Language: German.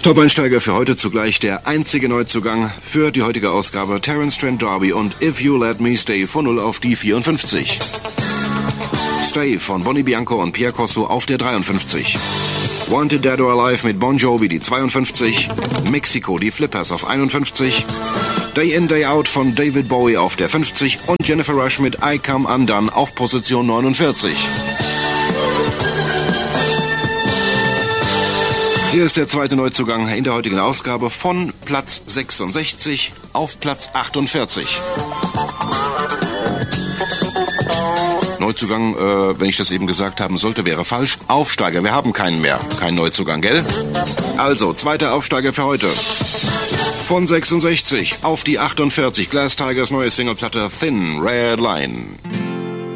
Top-Einsteiger für heute, zugleich der einzige Neuzugang für die heutige Ausgabe, Terence Trent D'Arby und If You Let Me Stay von 0 auf die 54. Stay von Bonnie Bianco und Pierre Corso auf der 53. Wanted Dead or Alive mit Bon Jovi die 52. Mexico, die Flippers auf 51. Day In, Day Out von David Bowie auf der 50 und Jennifer Rush mit I Come Undone auf Position 49. Hier ist der zweite Neuzugang in der heutigen Ausgabe von Platz 66 auf Platz 48. Neuzugang, wenn ich das eben gesagt haben sollte, wäre falsch. Aufsteiger, wir haben keinen mehr. Kein Neuzugang, gell? Also, zweiter Aufsteiger für heute. Von 66 auf die 48. Glass Tigers neue Singleplatte Thin Red Line.